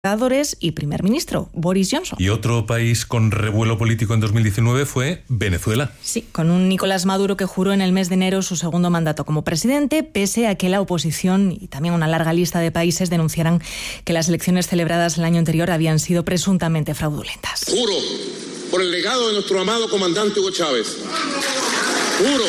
y primer ministro, Boris Johnson. Y otro país con revuelo político en 2019 fue Venezuela. Sí, con un Nicolás Maduro que juró en el mes de enero su segundo mandato como presidente, pese a que la oposición y también una larga lista de países denunciaran que las elecciones celebradas el año anterior habían sido presuntamente fraudulentas. Juro por el legado de nuestro amado comandante Hugo Chávez. Juro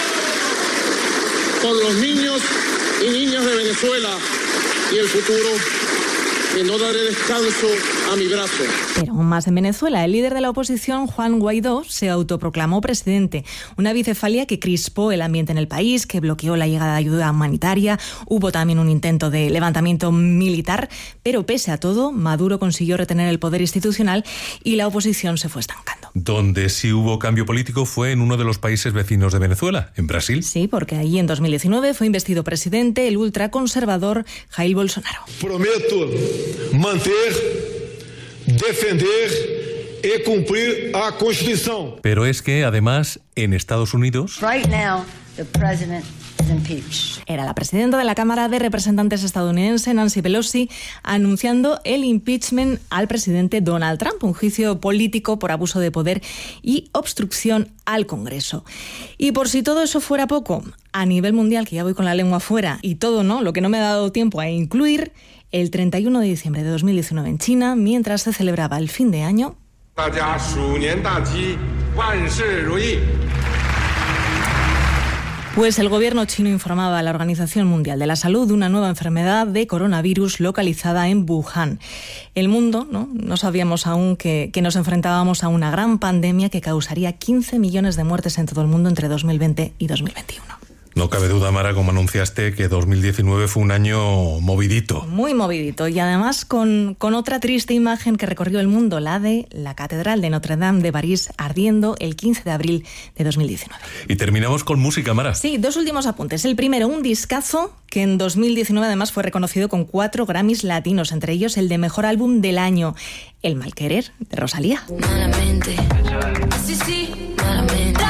por los niños y niñas de Venezuela y el futuro, que no daré descanso a mi brazo. Pero aún más en Venezuela, el líder de la oposición, Juan Guaidó, se autoproclamó presidente. Una bicefalia que crispó el ambiente en el país, que bloqueó la llegada de ayuda humanitaria. Hubo también un intento de levantamiento militar, pero pese a todo, Maduro consiguió retener el poder institucional y la oposición se fue estancando. Donde sí hubo cambio político fue en uno de los países vecinos de Venezuela, en Brasil. Sí, porque allí en 2019 fue investido presidente el ultraconservador Jair Bolsonaro. Prometo manter, defender y cumplir la Constitución. Pero es que, además, en Estados Unidos... Right now, the president is impeached. Era la presidenta de la Cámara de Representantes estadounidense, Nancy Pelosi, anunciando el impeachment al presidente Donald Trump, un juicio político por abuso de poder y obstrucción al Congreso. Y por si todo eso fuera poco, a nivel mundial, que ya voy con la lengua fuera, y todo, ¿no?, lo que no me ha dado tiempo a incluir, el 31 de diciembre de 2019 en China, mientras se celebraba el fin de año, pues el gobierno chino informaba a la Organización Mundial de la Salud de una nueva enfermedad de coronavirus localizada en Wuhan. El mundo, no sabíamos aún que nos enfrentábamos a una gran pandemia que causaría 15 millones de muertes en todo el mundo entre 2020 y 2021. No cabe duda, Mara, como anunciaste, que 2019 fue un año movidito. Muy movidito, y además con otra triste imagen que recorrió el mundo, la de la Catedral de Notre Dame de París ardiendo el 15 de abril de 2019. Y terminamos con música, Mara. Sí, dos últimos apuntes. El primero, un discazo que en 2019 además fue reconocido con 4 Grammys latinos, entre ellos el de Mejor Álbum del Año, El Malquerer, de Rosalía. Malamente. Sí, sí, malamente.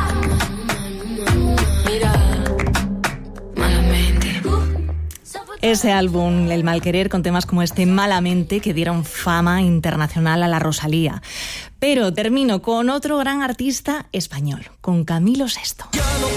Ese álbum, El Malquerer, con temas como este Malamente, que dieron fama internacional a la Rosalía. Pero termino con otro gran artista español, con Camilo VI.